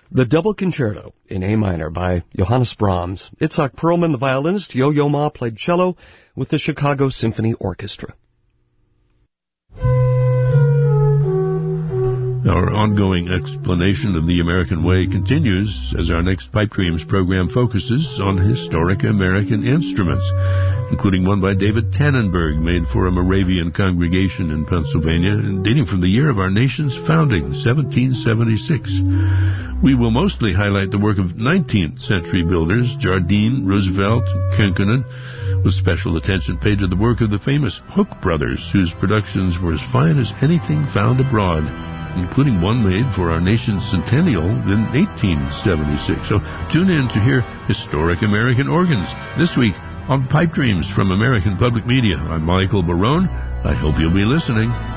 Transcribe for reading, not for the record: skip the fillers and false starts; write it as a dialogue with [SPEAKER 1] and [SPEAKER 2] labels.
[SPEAKER 1] The Double Concerto in A minor by Johannes Brahms. Itzhak Perlman, the violinist. Yo-Yo Ma played cello with the Chicago Symphony Orchestra.
[SPEAKER 2] Our ongoing explanation of the American way continues as our next Pipe Dreams program focuses on historic American instruments, including one by David Tannenberg, made for a Moravian congregation in Pennsylvania, and dating from the year of our nation's founding, 1776. We will mostly highlight the work of 19th century builders, Jardine, Roosevelt, and Kekkonen, with special attention paid to the work of the famous Hook brothers, whose productions were as fine as anything found abroad, including one made for our nation's centennial in 1876. So tune in to hear historic American organs this week on Pipe Dreams from American Public Media. I'm Michael Barone. I hope you'll be listening.